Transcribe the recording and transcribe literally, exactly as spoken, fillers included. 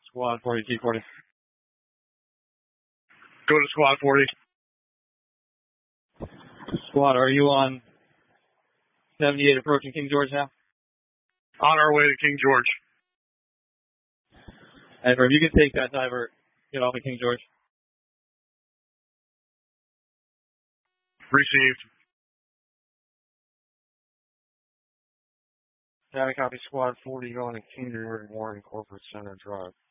Squad forty, T forty. Go to Squad forty. Squad, are you on seventy-eight approaching King George now? On our way to King George. And if you can take that diver, get off of King George. Received. Data copy Squad forty going to King George Warren Corporate Center Drive.